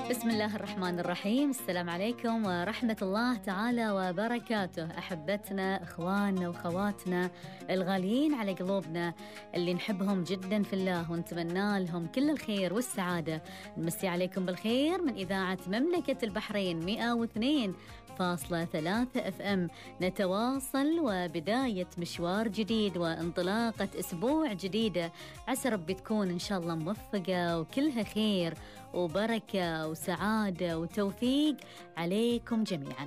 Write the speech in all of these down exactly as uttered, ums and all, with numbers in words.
بسم الله الرحمن الرحيم. السلام عليكم ورحمة الله تعالى وبركاته. أحبتنا، إخواننا وخواتنا الغاليين على قلوبنا اللي نحبهم جدا في الله ونتمنى لهم كل الخير والسعادة، نمسي عليكم بالخير من إذاعة مملكة البحرين مئة واثنين فاصلة ثلاثة اف ام. نتواصل وبداية مشوار جديد وانطلاقة أسبوع جديدة، عسى ربي تكون إن شاء الله موفقة وكلها خير وبركة وسعادة وتوفيق عليكم جميعا.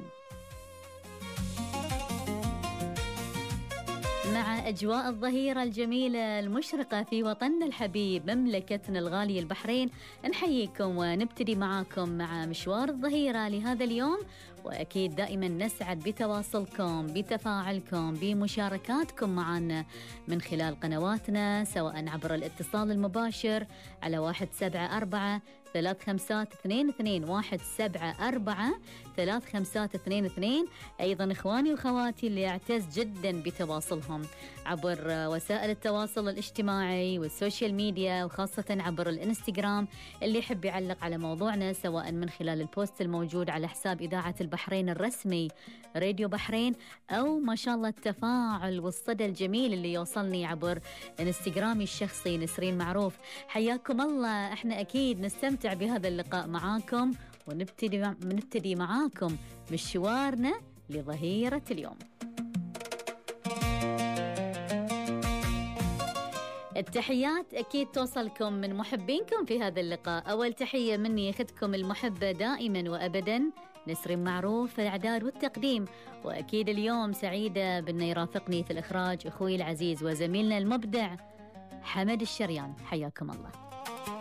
مع أجواء الظهيرة الجميلة المشرقة في وطننا الحبيب مملكتنا الغالية البحرين، نحييكم ونبتدي معاكم مع مشوار الظهيرة لهذا اليوم، وأكيد دائما نسعد بتواصلكم، بتفاعلكم، بمشاركاتكم معنا من خلال قنواتنا، سواء عبر الاتصال المباشر على واحد سبعة أربعة ثلاث خمسات اثنين اثنين واحد سبعة أربعة ثلاث خمسات اثنين اثنين. أيضا إخواني وخواتي اللي أعتز جدا بتواصلهم عبر وسائل التواصل الاجتماعي والسوشيال ميديا، وخاصة عبر الانستغرام، اللي يحب يعلق على موضوعنا سواء من خلال البوست الموجود على حساب إذاعة البحرين الرسمي راديو بحرين، أو ما شاء الله التفاعل والصدى الجميل اللي يوصلني عبر انستغرامي الشخصي نسرين معروف. حياكم الله. احنا أكيد نستمتع بهذا اللقاء معاكم، ونبتدي نبتدي معاكم مشوارنا لظهيرة اليوم. التحيات أكيد توصلكم من محبينكم في هذا اللقاء. أول تحية مني أختكم المحبة دائما وأبدا نسرين معروف في الإعداد والتقديم، وأكيد اليوم سعيدة بأن يرافقني في الإخراج أخوي العزيز وزميلنا المبدع حمد الشريان. حياكم الله.